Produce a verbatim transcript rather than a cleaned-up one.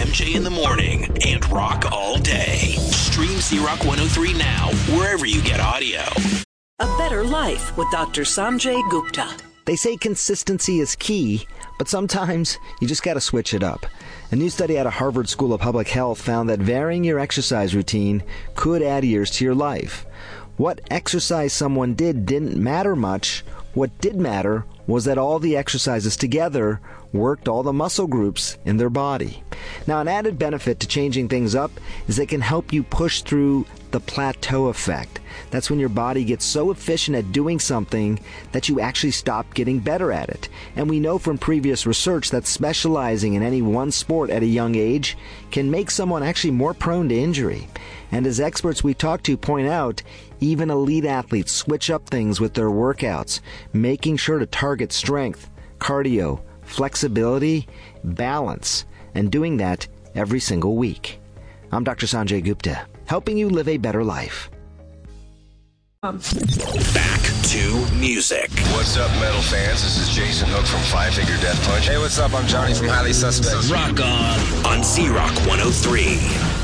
M J in the morning and rock all day. Stream Z-Rock one oh three now, wherever you get audio. A Better Life with Doctor Sanjay Gupta. They say consistency is key, but sometimes you just got to switch it up. A new study out of Harvard School of Public Health found that varying your exercise routine could add years to your life. What exercise someone did didn't matter much. What did matter was that all the exercises together worked all the muscle groups in their body. Now, an added benefit to changing things up is they can help you push through the plateau effect. That's when your body gets so efficient at doing something that you actually stop getting better at it. And we know from previous research that specializing in any one sport at a young age can make someone actually more prone to injury. And as experts we talk to point out, even elite athletes switch up things with their workouts, making sure to target strength, cardio, flexibility, balance, and doing that every single week. I'm Doctor Sanjay Gupta, helping you live a better life. Back to music. What's up, metal fans? This is Jason Hook from Five Finger Death Punch. Hey, what's up? I'm Johnny from Highly Suspect. Rock on on Z-Rock one oh three.